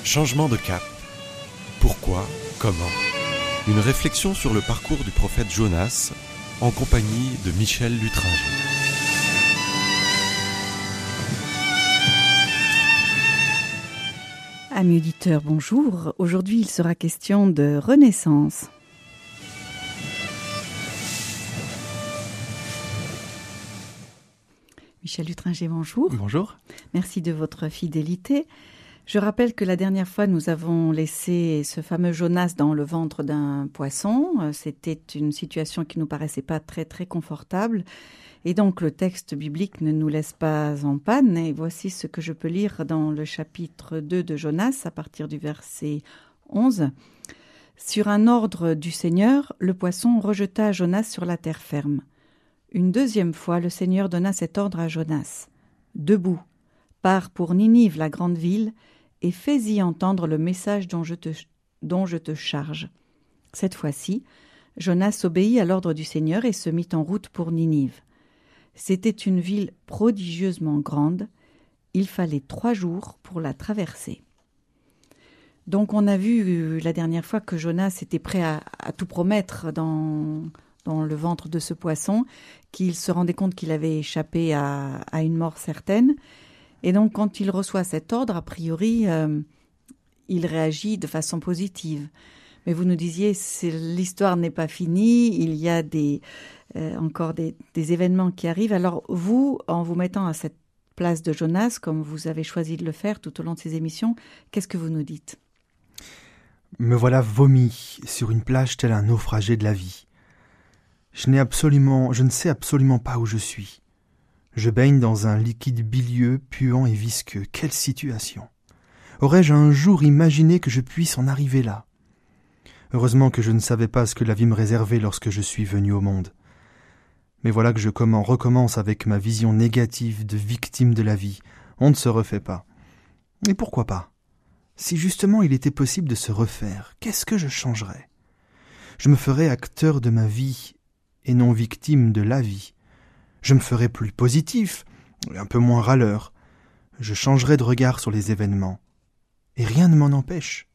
Changement de cap. Pourquoi ? Comment ? Une réflexion sur le parcours du prophète Jonas en compagnie de Michel Lutringer. Amis auditeurs, bonjour. Aujourd'hui, il sera question de renaissance. Michel Lutringer, bonjour. Bonjour. Merci de votre fidélité. Je rappelle que la dernière fois, nous avons laissé ce fameux Jonas dans le ventre d'un poisson. C'était une situation qui nous paraissait pas très confortable. Et donc, le texte biblique ne nous laisse pas en panne. Et voici ce que je peux lire dans le chapitre 2 de Jonas, à partir du verset 11. « Sur un ordre du Seigneur, le poisson rejeta Jonas sur la terre ferme. Une deuxième fois, le Seigneur donna cet ordre à Jonas. « Debout, pars pour Ninive, la grande ville, et fais-y entendre le message dont je te charge. » Cette fois-ci, Jonas obéit à l'ordre du Seigneur et se mit en route pour Ninive. C'était une ville prodigieusement grande. Il fallait 3 jours pour la traverser. Donc on a vu la dernière fois que Jonas était prêt à tout promettre dans le ventre de ce poisson, qu'il se rendait compte qu'il avait échappé à une mort certaine. Et donc quand il reçoit cet ordre, a priori, il réagit de façon positive. Mais vous nous disiez, l'histoire n'est pas finie, il y a encore des événements qui arrivent. Alors vous, en vous mettant à cette place de Jonas, comme vous avez choisi de le faire tout au long de ces émissions, qu'est-ce que vous nous dites ? Me voilà vomi sur une plage tel un naufragé de la vie. Je ne sais absolument pas où je suis. Je baigne dans un liquide bilieux, puant et visqueux. Quelle situation ! Aurais-je un jour imaginé que je puisse en arriver là ? Heureusement que je ne savais pas ce que la vie me réservait lorsque je suis venu au monde. Mais voilà que je recommence avec ma vision négative de victime de la vie. On ne se refait pas. Et pourquoi pas ? Si justement il était possible de se refaire, qu'est-ce que je changerais ? Je me ferais acteur de ma vie et non victime de la vie. Je me ferais plus positif, un peu moins râleur. Je changerais de regard sur les événements. Et rien ne m'en empêche.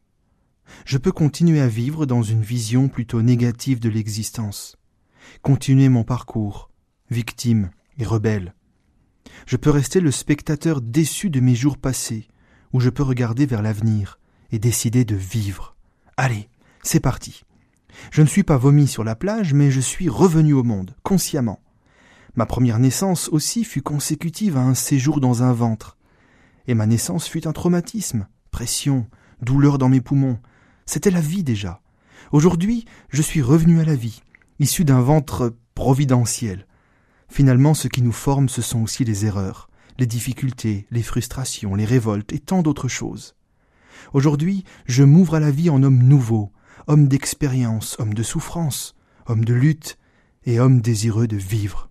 Je peux continuer à vivre dans une vision plutôt négative de l'existence. Continuer mon parcours, victime et rebelle. Je peux rester le spectateur déçu de mes jours passés, ou je peux regarder vers l'avenir et décider de vivre. Allez, c'est parti. Je ne suis pas vomi sur la plage, mais je suis revenu au monde, consciemment. Ma première naissance aussi fut consécutive à un séjour dans un ventre. Et ma naissance fut un traumatisme, pression, douleur dans mes poumons. C'était la vie déjà. Aujourd'hui, je suis revenu à la vie, issu d'un ventre providentiel. Finalement, ce qui nous forme, ce sont aussi les erreurs, les difficultés, les frustrations, les révoltes et tant d'autres choses. Aujourd'hui, je m'ouvre à la vie en homme nouveau, homme d'expérience, homme de souffrance, homme de lutte et homme désireux de vivre.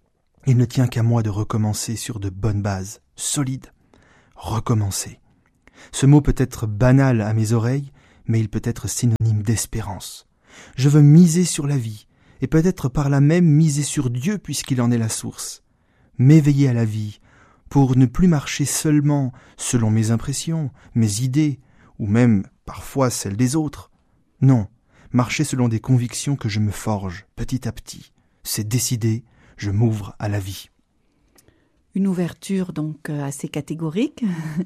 Il ne tient qu'à moi de recommencer sur de bonnes bases, solides. Recommencer. Ce mot peut être banal à mes oreilles, mais il peut être synonyme d'espérance. Je veux miser sur la vie, et peut-être par là même miser sur Dieu puisqu'il en est la source. M'éveiller à la vie, pour ne plus marcher seulement selon mes impressions, mes idées, ou même parfois celles des autres. Non, marcher selon des convictions que je me forge petit à petit. C'est décidé, je m'ouvre à la vie. Une ouverture donc assez catégorique.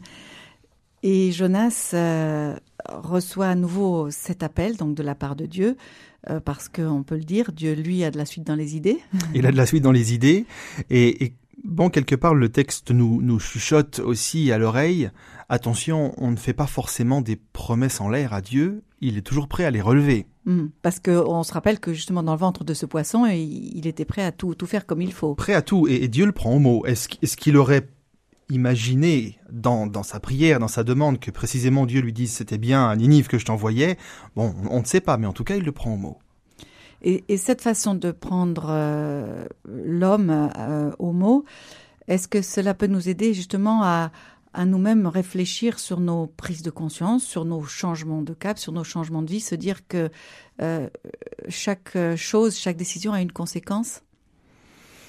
Et Jonas reçoit à nouveau cet appel donc de la part de Dieu, parce qu'on peut le dire, Dieu lui a de la suite dans les idées. Il a de la suite dans les idées, et bon, quelque part le texte nous chuchote aussi à l'oreille. Attention, on ne fait pas forcément des promesses en l'air à Dieu, il est toujours prêt à les relever. Parce qu'on se rappelle que justement dans le ventre de ce poisson, il était prêt à tout faire comme il faut. Prêt à tout, et Dieu le prend au mot. Est-ce qu'il aurait imaginé dans sa prière, dans sa demande, que précisément Dieu lui dise c'était bien à Ninive que je t'envoyais? Bon, on ne sait pas, mais en tout cas il le prend au mot. Et cette façon de prendre l'homme au mot, est-ce que cela peut nous aider justement à nous-mêmes réfléchir sur nos prises de conscience, sur nos changements de cap, sur nos changements de vie, se dire que chaque chose, chaque décision a une conséquence ?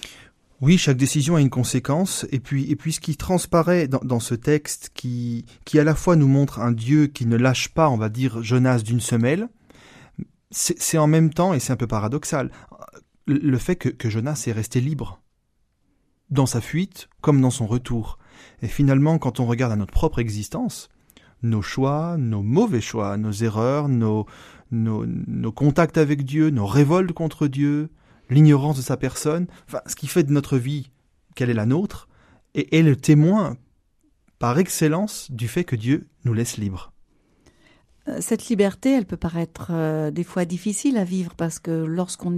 Oui, chaque décision a une conséquence, et puis ce qui transparaît dans ce texte qui à la fois nous montre un Dieu qui ne lâche pas, on va dire, Jonas d'une semelle, c'est en même temps, et c'est un peu paradoxal, le fait que Jonas est resté libre, dans sa fuite comme dans son retour. Et finalement, quand on regarde à notre propre existence, nos choix, nos mauvais choix, nos erreurs, nos contacts avec Dieu, nos révoltes contre Dieu, l'ignorance de sa personne, enfin, ce qui fait de notre vie quelle est la nôtre, est le témoin par excellence du fait que Dieu nous laisse libres. Cette liberté, elle peut paraître des fois difficile à vivre parce que lorsqu'on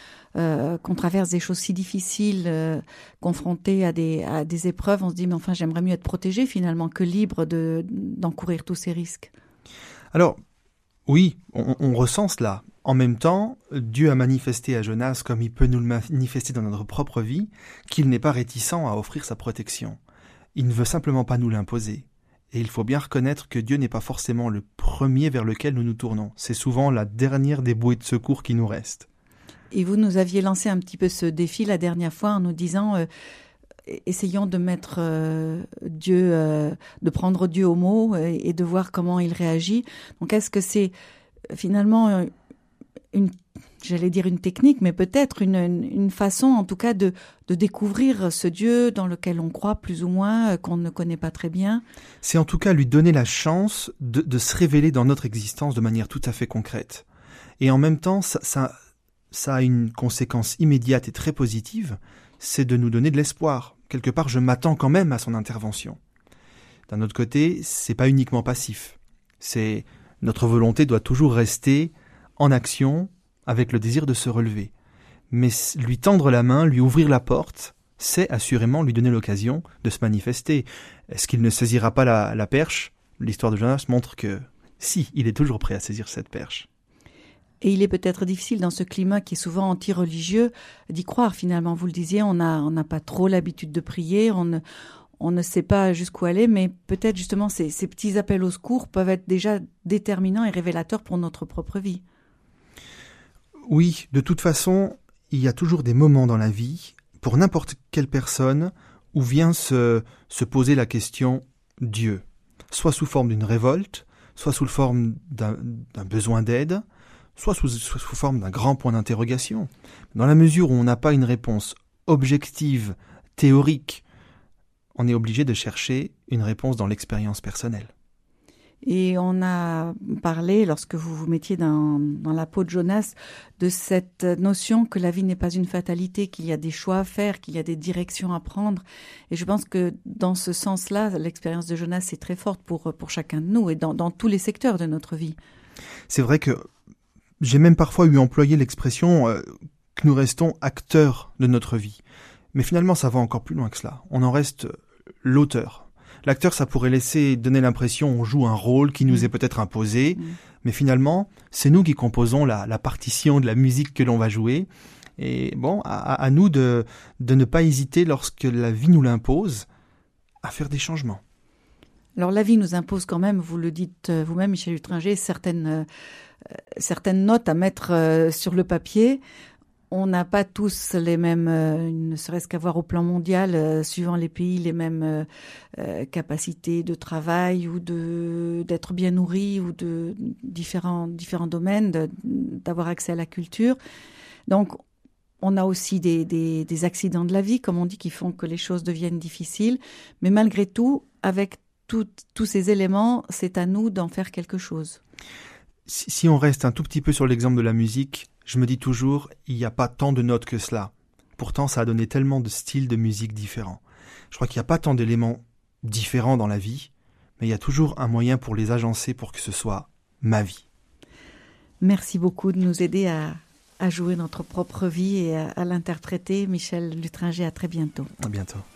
traverse des choses si difficiles, confronté à des épreuves, on se dit mais enfin j'aimerais mieux être protégé finalement que libre d'encourir tous ces risques. Alors oui, on ressent cela. En même temps, Dieu a manifesté à Jonas, comme il peut nous le manifester dans notre propre vie, qu'il n'est pas réticent à offrir sa protection. Il ne veut simplement pas nous l'imposer. Et il faut bien reconnaître que Dieu n'est pas forcément le premier vers lequel nous nous tournons. C'est souvent la dernière des bouées de secours qui nous reste. Et vous nous aviez lancé un petit peu ce défi la dernière fois en nous disant essayons de mettre Dieu, de prendre Dieu au mot et de voir comment il réagit. Donc est-ce que c'est finalement j'allais dire une technique, mais peut-être une façon en tout cas de découvrir ce Dieu dans lequel on croit plus ou moins, qu'on ne connaît pas très bien. C'est en tout cas lui donner la chance de se révéler dans notre existence de manière tout à fait concrète. Et en même temps, ça a une conséquence immédiate et très positive, c'est de nous donner de l'espoir. Quelque part, je m'attends quand même à son intervention. D'un autre côté, c'est pas uniquement passif. Notre volonté doit toujours rester en action, avec le désir de se relever. Mais lui tendre la main, lui ouvrir la porte, c'est assurément lui donner l'occasion de se manifester. Est-ce qu'il ne saisira pas la perche ? L'histoire de Jonas montre que si, il est toujours prêt à saisir cette perche. Et il est peut-être difficile dans ce climat qui est souvent anti-religieux d'y croire finalement. Vous le disiez, on n'a pas trop l'habitude de prier, on ne sait pas jusqu'où aller, mais peut-être justement ces petits appels au secours peuvent être déjà déterminants et révélateurs pour notre propre vie. Oui, de toute façon, il y a toujours des moments dans la vie, pour n'importe quelle personne, où vient se poser la question Dieu, soit sous forme d'une révolte, soit sous forme d'un besoin d'aide, soit sous forme d'un grand point d'interrogation. Dans la mesure où on n'a pas une réponse objective, théorique, on est obligé de chercher une réponse dans l'expérience personnelle. Et on a parlé, lorsque vous vous mettiez dans la peau de Jonas, de cette notion que la vie n'est pas une fatalité, qu'il y a des choix à faire, qu'il y a des directions à prendre. Et je pense que dans ce sens-là, l'expérience de Jonas est très forte pour chacun de nous et dans tous les secteurs de notre vie. C'est vrai que j'ai même parfois eu employé l'expression que nous restons acteurs de notre vie. Mais finalement, ça va encore plus loin que cela. On en reste l'auteur. L'acteur, ça pourrait donner l'impression qu'on joue un rôle qui nous est peut-être imposé, mais finalement, c'est nous qui composons la partition de la musique que l'on va jouer. Et bon, à nous de ne pas hésiter lorsque la vie nous l'impose à faire des changements. Alors la vie nous impose quand même, vous le dites vous-même, Michel Lutringer, certaines notes à mettre sur le papier. On n'a pas tous les mêmes, ne serait-ce qu'avoir au plan mondial, suivant les pays, les mêmes capacités de travail ou d'être bien nourri ou de différents domaines, d'avoir accès à la culture. Donc, on a aussi des accidents de la vie, comme on dit, qui font que les choses deviennent difficiles. Mais malgré tout, avec tous ces éléments, c'est à nous d'en faire quelque chose. Si on reste un tout petit peu sur l'exemple de la musique, je me dis toujours, il n'y a pas tant de notes que cela. Pourtant, ça a donné tellement de styles de musique différents. Je crois qu'il n'y a pas tant d'éléments différents dans la vie, mais il y a toujours un moyen pour les agencer pour que ce soit ma vie. Merci beaucoup de nous aider à jouer notre propre vie et à l'interpréter. Michel Lutringer, à très bientôt. À bientôt.